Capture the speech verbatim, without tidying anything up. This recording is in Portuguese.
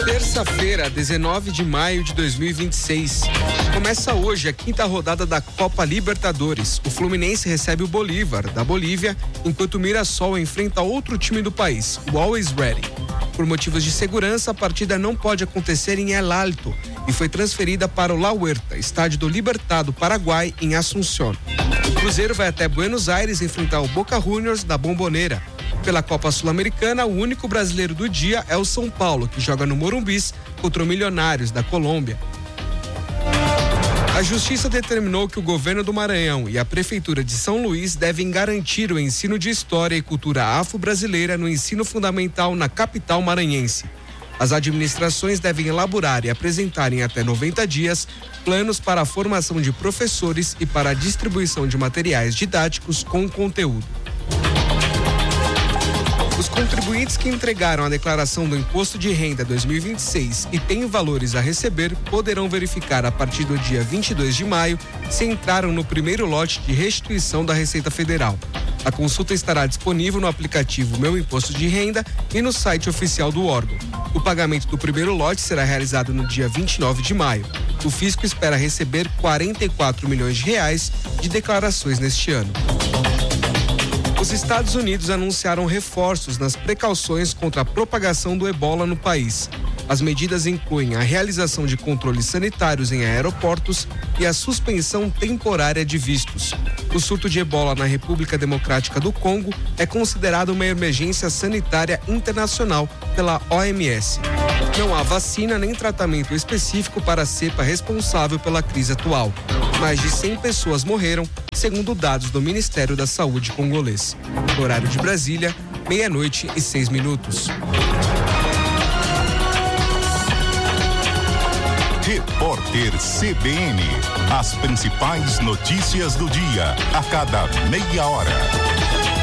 Terça-feira, dezenove de maio de dois mil e vinte e seis. Começa hoje a quinta rodada da Copa Libertadores. O Fluminense recebe o Bolívar, da Bolívia, enquanto o Mirassol enfrenta outro time do país, o Always Ready. Por motivos de segurança, a partida não pode acontecer em El Alto e foi transferida para o La Huerta, estádio do Libertad do Paraguai, em Assunción. O Cruzeiro vai até Buenos Aires enfrentar o Boca Juniors, da Bombonera. Pela Copa Sul-Americana, o único brasileiro do dia é o São Paulo, que joga no Morumbis contra o Milionários, da Colômbia. A Justiça determinou que o governo do Maranhão e a Prefeitura de São Luís devem garantir o ensino de História e Cultura afro-brasileira no ensino fundamental na capital maranhense. As administrações devem elaborar e apresentar em até noventa dias planos para a formação de professores e para a distribuição de materiais didáticos com conteúdo. Os contribuintes que entregaram a declaração do Imposto de Renda dois mil e vinte e seis e têm valores a receber poderão verificar a partir do dia vinte e dois de maio se entraram no primeiro lote de restituição da Receita Federal. A consulta estará disponível no aplicativo Meu Imposto de Renda e no site oficial do órgão. O pagamento do primeiro lote será realizado no dia vinte e nove de maio. O fisco espera receber quarenta e quatro milhões de reais de declarações neste ano. Os Estados Unidos anunciaram reforços nas precauções contra a propagação do ebola no país. As medidas incluem a realização de controles sanitários em aeroportos e a suspensão temporária de vistos. O surto de ebola na República Democrática do Congo é considerado uma emergência sanitária internacional pela O M S. Não há vacina nem tratamento específico para a cepa responsável pela crise atual. Mais de cem pessoas morreram, segundo dados do Ministério da Saúde congolês. No horário de Brasília, meia-noite e seis minutos. Repórter C B N. As principais notícias do dia, a cada meia hora.